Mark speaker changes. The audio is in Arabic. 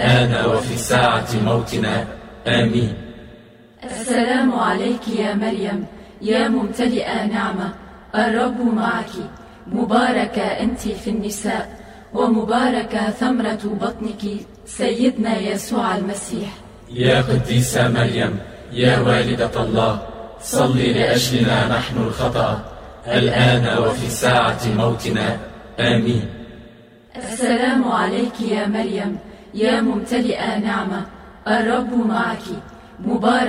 Speaker 1: آن وفي ساعة موتنا. آمين.
Speaker 2: السلام عليك يا مريم يا ممتلئة نعمة، الرب معك، مباركة أنت في النساء، ومباركة ثمرة بطنك سيدنا يسوع المسيح.
Speaker 1: يا قديسة مريم يا والدة الله، صلي لأجلنا نحن الخطأ الآن وفي ساعة موتنا. آمين.
Speaker 2: السلام عليك يا مريم يا ممتلئة نعمة، الرب معك، مباركة